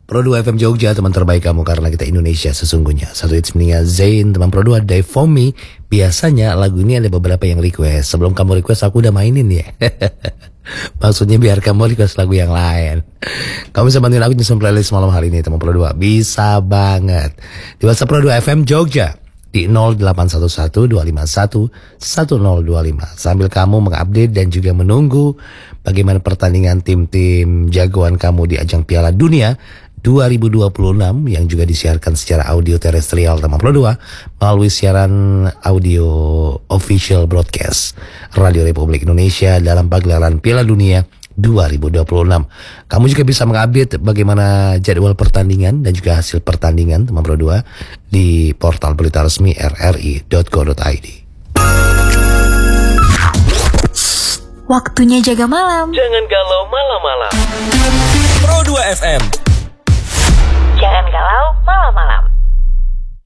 Pro 2 FM Jogja, teman terbaik kamu karena kita Indonesia sesungguhnya. Satu hits meninggal Zain, teman Pro 2 Die For Me. Biasanya lagu ini ada beberapa yang request. Sebelum kamu request aku udah mainin ya. Maksudnya biar kamu request lagu yang lain. Kamu bisa bantuin aku nyusun playlist malam hari ini teman Pro 2. Bisa banget. Di WhatsApp Pro 2 FM Jogja di 0811-251-1025 sambil kamu mengupdate dan juga menunggu bagaimana pertandingan tim-tim jagoan kamu di ajang Piala Dunia 2026 yang juga disiarkan secara audio terestrial teman Pro 2 melalui siaran audio official broadcast Radio Republik Indonesia dalam pagelaran Piala Dunia 2026. Kamu juga bisa mengupdate bagaimana jadwal pertandingan dan juga hasil pertandingan teman Pro 2 di portal berita resmi rri.co.id. Waktunya jaga malam. Jangan galau malam-malam. Pro 2 FM